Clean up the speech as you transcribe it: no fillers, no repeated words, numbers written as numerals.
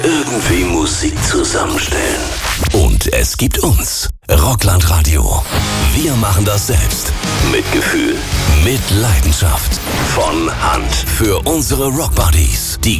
Irgendwie Musik zusammenstellen. Und es gibt uns. Rockland-Radio. Wir machen das selbst. Mit Gefühl. Mit Leidenschaft. Von Hand. Für unsere Rockbuddies. Die